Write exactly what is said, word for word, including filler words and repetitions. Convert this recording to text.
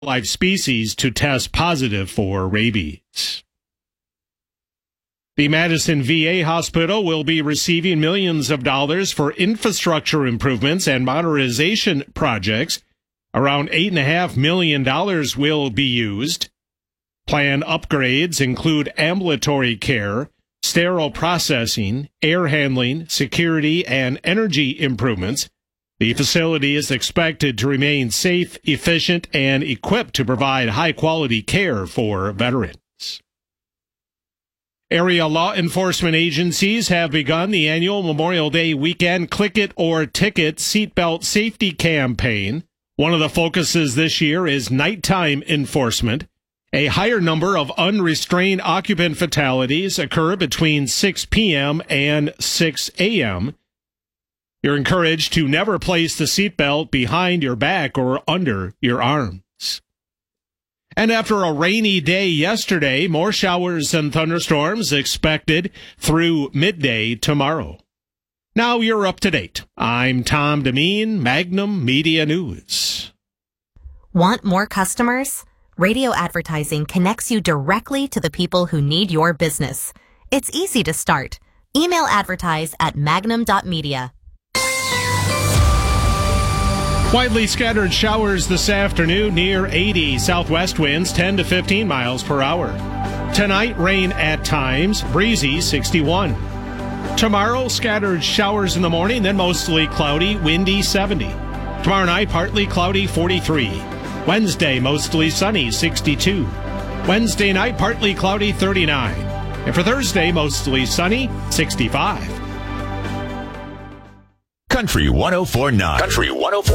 live species to test positive for rabies. The Madison V A hospital will be receiving millions of dollars for infrastructure improvements and modernization projects. Around eight point five million dollars will be used. Planned upgrades include ambulatory care, sterile processing, air handling, security, and energy improvements. The facility is expected to remain safe, efficient, and equipped to provide high-quality care for veterans. Area law enforcement agencies have begun the annual Memorial Day weekend Click It or Ticket seatbelt safety campaign. One of the focuses this year is nighttime enforcement. A higher number of unrestrained occupant fatalities occur between six p.m. and six a.m. You're encouraged to never place the seatbelt behind your back or under your arms. And after a rainy day yesterday, more showers and thunderstorms expected through midday tomorrow. Now you're up to date. I'm Tom Demeen, Magnum Media News. Want more customers? Radio advertising connects you directly to the people who need your business. It's easy to start. Email advertise at magnum dot media. Widely scattered showers this afternoon, near eighty. Southwest winds ten to fifteen miles per hour. Tonight, rain at times, breezy sixty-one. Tomorrow, scattered showers in the morning, then mostly cloudy, windy seventy. Tomorrow night, partly cloudy forty-three. Wednesday, mostly sunny sixty-two. Wednesday night, partly cloudy thirty-nine. And for Thursday, mostly sunny sixty-five. Country one oh four point nine. Country one oh four.